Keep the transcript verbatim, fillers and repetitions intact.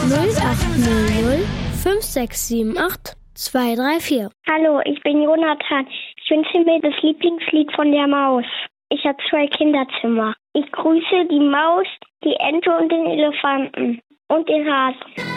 null acht null null fünf sechs sieben acht zwei drei vier. Hallo, ich bin Jonathan. Ich wünsche mir das Lieblingslied von der Maus. Ich habe zwei Kinderzimmer. Ich grüße die Maus, die Ente und den Elefanten und den Hasen.